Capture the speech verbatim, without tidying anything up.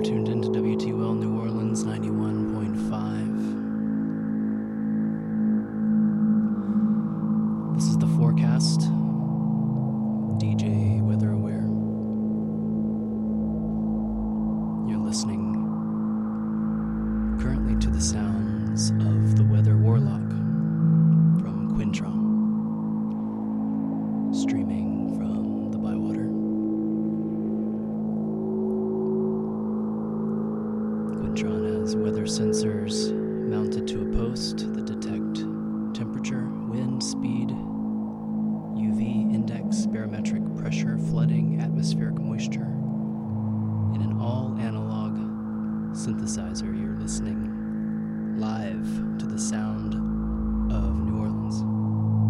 tuned into W T U L New Orleans ninety-one point five. This is the forecast. D J Weather Aware. You're listening currently to the sounds of the Weather Warlock from Quintron, streaming from the Bywater. Quintron has weather sensors mounted to a post that detect temperature, wind, speed, U V index, barometric pressure, flooding, atmospheric moisture. In an all-analog synthesizer, you're listening live to the sound of New Orleans.